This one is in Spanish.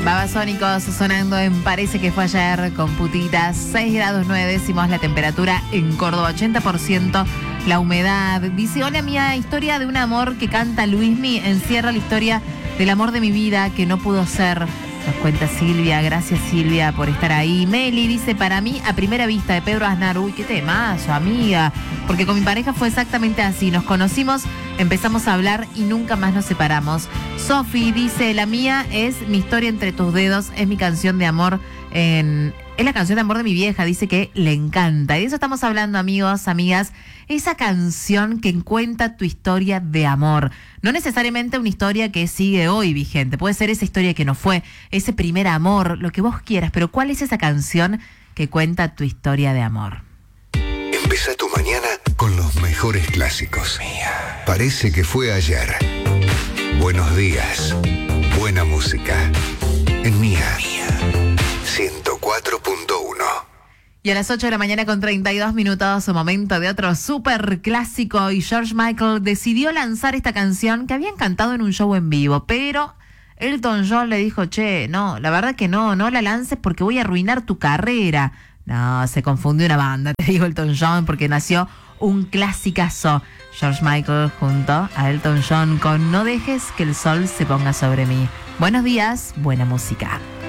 Babasónicos sonando en Parece que fue ayer con Putitas, 6 grados 9 décimos la temperatura en Córdoba, 80% la humedad. Dice, hola, mía, historia de un amor que canta Luismi encierra la historia del amor de mi vida que no pudo ser. Nos cuenta Silvia, gracias Silvia por estar ahí. Meli dice, para mí, a primera vista, de Pedro Aznar. Uy, qué temazo, amiga. Porque con mi pareja fue exactamente así. Nos conocimos, empezamos a hablar y nunca más nos separamos. Sofi dice, la mía es Mi historia entre tus dedos, es mi canción de amor es la canción de amor de mi vieja, dice que le encanta. Y de eso estamos hablando, amigos, amigas. Esa canción que cuenta tu historia de amor. No necesariamente una historia que sigue hoy vigente. Puede ser esa historia que no fue, ese primer amor, lo que vos quieras. Pero ¿cuál es esa canción que cuenta tu historia de amor? Empieza tu mañana con los mejores clásicos. Mía. Parece que fue ayer. Buenos días. Buena música. En Mía. 104.1. Y a las 8 de la mañana con 32 minutos, un momento de otro súper clásico. Y George Michael decidió lanzar esta canción que habían cantado en un show en vivo. Pero Elton John le dijo, che, no, la verdad que no la lances porque voy a arruinar tu carrera. No, se confundió una banda, te digo Elton John, porque nació un clasicazo. George Michael junto a Elton John con No dejes que el sol se ponga sobre mí. Buenos días, buena música.